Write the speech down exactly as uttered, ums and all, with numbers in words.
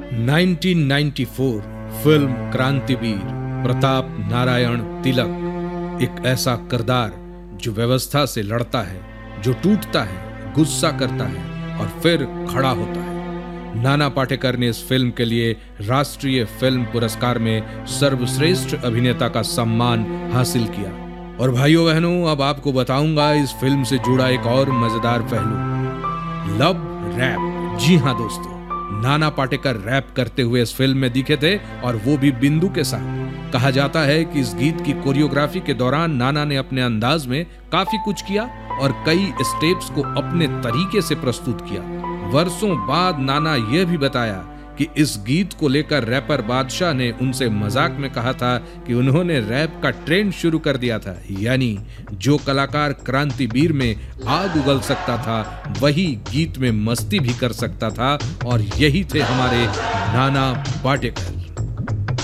उन्नीस सौ चौरानवे फिल्म क्रांतिवीर प्रताप नारायण तिलक एक ऐसा किरदार जो व्यवस्था से लड़ता है, जो टूटता है, गुस्सा करता है और फिर खड़ा होता है। नाना पाटेकर ने इस फिल्म के लिए राष्ट्रीय फिल्म पुरस्कार में सर्वश्रेष्ठ अभिनेता का सम्मान हासिल किया। और भाइयों बहनों, अब आपको बताऊंगा इस फिल्म से जुड़ा एक और मजेदार पहलू, लव रैप। जी हाँ दोस्तों, नाना पाटेकर रैप करते हुए इस फिल्म में दिखे थे और वो भी बिंदु के साथ। कहा जाता है कि इस गीत की कोरियोग्राफी के दौरान नाना ने अपने अंदाज में काफी कुछ किया और कई स्टेप्स को अपने तरीके से प्रस्तुत किया। वर्षों बाद नाना यह भी बताया कि इस गीत को लेकर रैपर बादशाह ने उनसे मजाक में कहा था कि उन्होंने रैप का ट्रेंड शुरू कर दिया था, यानी जो कलाकार क्रांतिवीर में आग उगल सकता था वही गीत में मस्ती भी कर सकता था, और यही थे हमारे नाना पाटेकर।